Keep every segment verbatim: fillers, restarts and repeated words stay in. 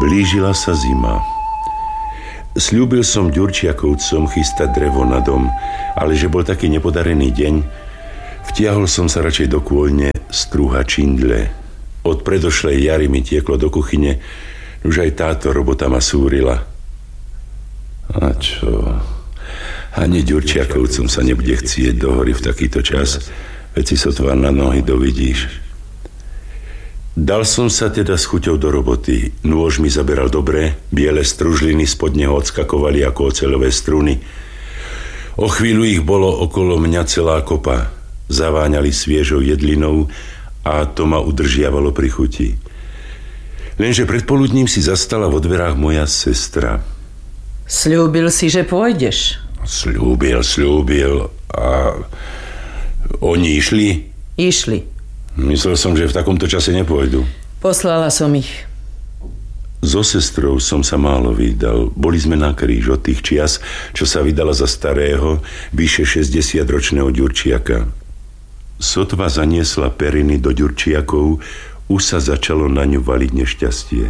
Blížila sa zima. Sľúbil som Ďurčiakovcom chystať drevo na dom, ale že bol taký nepodarený deň, vtiahol som sa radšej do kôľne strúha čindle. Od predošlej jary mi tieklo do kuchyne, už aj táto robota ma súrila. A čo? Ani Ďurčiakovcom sa nebude chcieť do hory v takýto čas, veď si sotva na nohy dovidíš. Dal som sa teda s chuťou do roboty. Nôž mi zaberal dobre, biele stružliny spod neho odskakovali ako oceľové struny. O chvíľu ich bolo okolo mňa celá kopa. Zaváňali sviežou jedlinou a to ma udržiavalo pri chuti. Lenže predpoludním si zastala vo dverách moja sestra. Sľúbil si, že pôjdeš? Sľúbil, sľúbil. A oni išli? Išli. Myslel som, že v takomto čase nepôjdu. Poslala som ich. So sestrou som sa málo vydal. Boli sme na kríž od tých čias, čo sa vydala za starého, vyše šesťdesiatročného Ďurčiaka. Sotva zaniesla periny do Ďurčiakov, už sa začalo na ňu valiť nešťastie.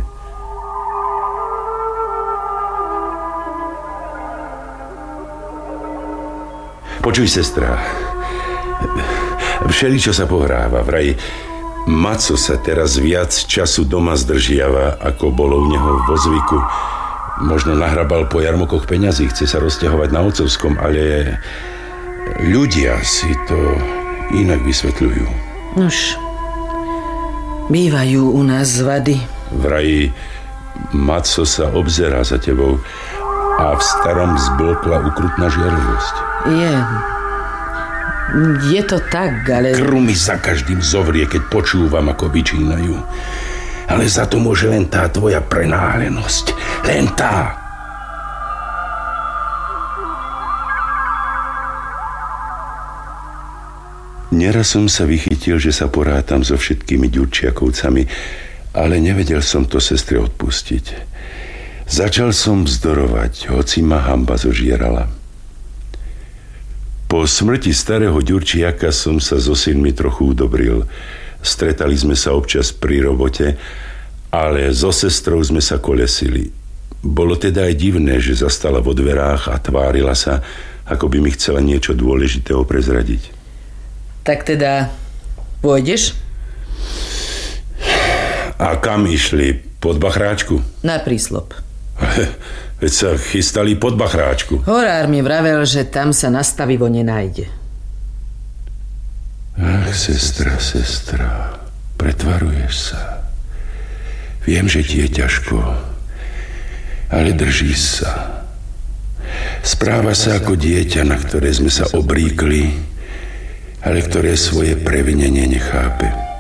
Počuj, sestra, všeličo sa pohráva. Vraj Maco sa teraz viac času doma zdržiava, ako bolo u neho vo zvyku. Možno nahrabal po jarmokoch peňazí, chce sa rozťahovať na otcovskom, ale ľudia si to inak vysvetľujú. Nož, bývajú u nás zvady. Vraj Maco sa obzerá za tebou a v starom zblkla ukrutná žiarlivosť. Je... Je to tak, ale... Krv mi za každým zovrie, keď počúvam, ako vyčínajú. Ale za to môže len tá tvoja prenáhlenosť. Len tá. Neraz som sa vychytil, že sa porátam so všetkými Ďurčiakovcami, ale nevedel som to sestre odpustiť. Začal som vzdorovať, hoci ma hanba zožierala. Po smrti starého Ďurčiaka som sa so synmi trochu udobril. Stretali sme sa občas pri robote, ale so sestrou sme sa kolesili. Bolo teda aj divné, že zastala vo dverách a tvárila sa, ako by mi chcela niečo dôležitého prezradiť. Tak teda pôjdeš? A kam išli? Pod Bachráčku? Na príslop. Veď sa chystali pod Bachráčku. Horár mi vravel, že tam sa nastavivo nenájde. Ach, sestra, sestra, pretvaruješ sa. Viem, že ti je ťažko, ale držíš sa. Správa sa ako dieťa, na ktoré sme sa obríkli, ale ktoré svoje previnenie nechápe.